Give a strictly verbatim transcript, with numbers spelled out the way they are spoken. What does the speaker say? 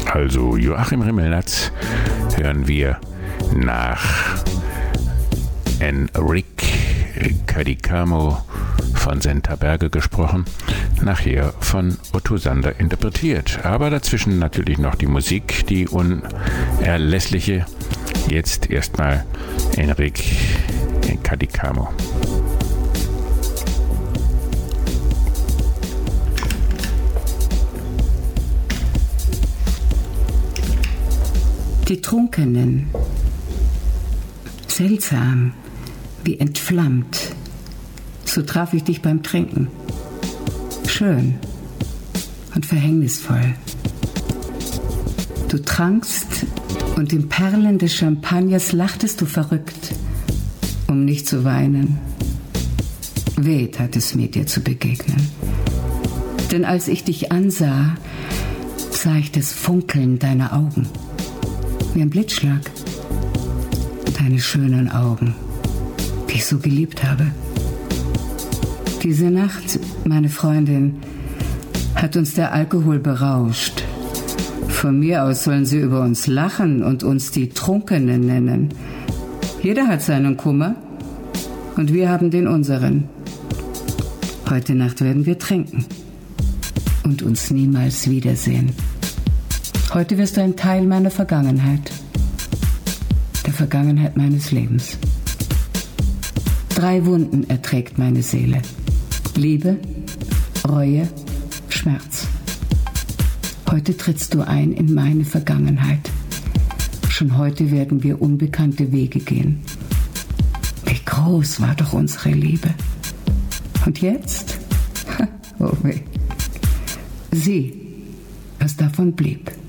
Also Joachim Rimmelnatz hören wir nach Enrique Cadicamo von Senta Berge gesprochen, nachher von Otto Sander interpretiert. Aber dazwischen natürlich noch die Musik, die unerlässliche. Jetzt erstmal Enrique Cadicamo. Die Trunkenen, seltsam, wie entflammt, so traf ich dich beim Trinken. Schön und verhängnisvoll. Du trankst und im Perlen des Champagners lachtest du verrückt, um nicht zu weinen. Weh tat es mir, dir zu begegnen. Denn als ich dich ansah, sah ich das Funkeln deiner Augen. Wie ein Blitzschlag. Deine schönen Augen, die ich so geliebt habe. Diese Nacht, meine Freundin, hat uns der Alkohol berauscht. Von mir aus sollen sie über uns lachen und uns die Trunkenen nennen. Jeder hat seinen Kummer und wir haben den unseren. Heute Nacht werden wir trinken und uns niemals wiedersehen. Heute wirst du ein Teil meiner Vergangenheit, der Vergangenheit meines Lebens. Drei Wunden erträgt meine Seele: Liebe, Reue, Schmerz. Heute trittst du ein in meine Vergangenheit. Schon heute werden wir unbekannte Wege gehen. Wie groß war doch unsere Liebe. Und jetzt? Oh weh. Sieh, was davon blieb.